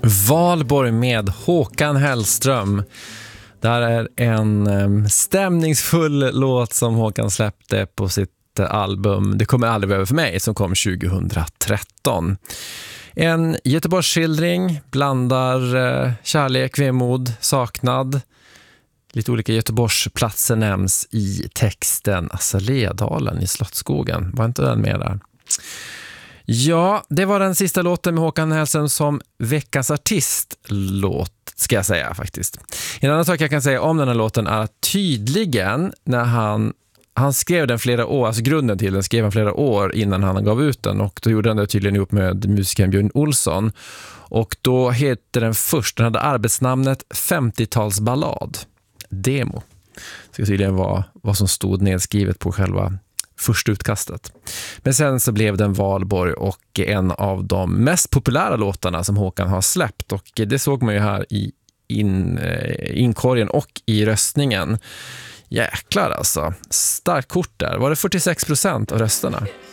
Valborg med Håkan Hellström. Det här är en stämningsfull låt som Håkan släppte på sitt album Det kommer aldrig över för mig som kom 2013. En Göteborgsskildring blandar kärlek, vemod, saknad. Lite olika Göteborgsplatser nämns i texten. Azaleadalen i Slottsskogen. Var inte den med där? Ja, det var den sista låten med Håkan Hellström som veckans artistlåt, ska jag säga faktiskt. En annan sak jag kan säga om den här låten är att tydligen när han skrev den flera år, alltså grunden till den skrev han flera år innan han gav ut den, och då gjorde han det tydligen ihop med musikern Björn Olsson. Och då heter den först, den hade arbetsnamnet 50-talsballad, demo. Det ska tydligen vara vad som stod nedskrivet på själva första utkastet. Men sen så blev den Valborg och en av de mest populära låtarna som Håkan har släppt, och det såg man ju här i inkorgen och i röstningen. Jäklar alltså, starkt kort där. Var det 46% av rösterna?